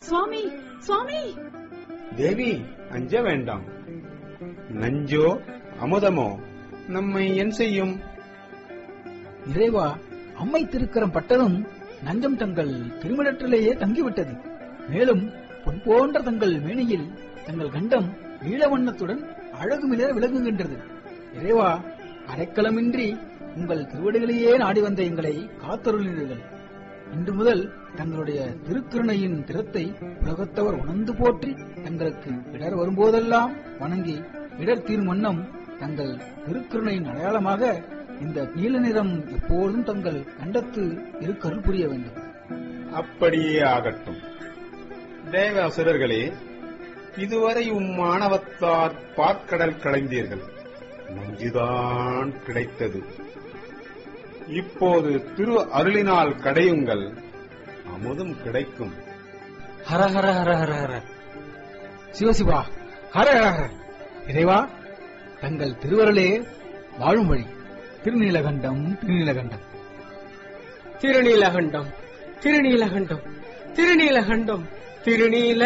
சுவாமி, சுவாமி! தேவி, அஞ்ச வேண்டாம். நஞ்சோ அமுதமோ நம்மை என் செய்யும்? இறைவா, அம்மை திருக்கரம் பட்டதும் நஞ்சம் தங்கள் திருமணத்திலேயே தங்கிவிட்டது. மேலும் பொன் போன்ற தங்கள் மேனியில் தங்கள் கண்டம் நீலவண்ணத்துடன் அழகு மிளர விளங்குகின்றது. இறைவா, அடைக்கலமின்றி உங்கள் திருவடிகளையே நாடி வந்த எங்களை காத்தருளினீர்கள். இன்று முதல் தங்களுடைய திருக்கருணையின் திறத்தை உலகத்தவர் உணர்ந்து போற்றி தங்களுக்கு இடர் வரும்போதெல்லாம் வணங்கி இடர் தீரும் வண்ணம் தங்கள் திருக்கருணையின் அடையாளமாக இந்த நீல நிறம் எப்போதும் தங்கள் கண்டத்து இருக்கருள் புரிய வேண்டும். அப்படியே ஆகட்டும். தேவாசுரர்களே, இதுவரை மாணவத்தார் பார்க்கடல் களைந்தீர்கள், நஞ்சுதான் கிடைத்தது. இப்போது திரு அருளினால் கடையுங்கள், அமுதும் கிடைக்கும். ஹர ஹர ஹர ஹர ஹர சிவசிவா, ஹர ஹர ஹர. இறைவா, தங்கள் திருவருளே வாழும் வழி. திருநீலகண்டம், திருநீலகண்டம், திருநீலகண்டம், திருநீலகண்டம், திருநீலகண்டம், திருநீல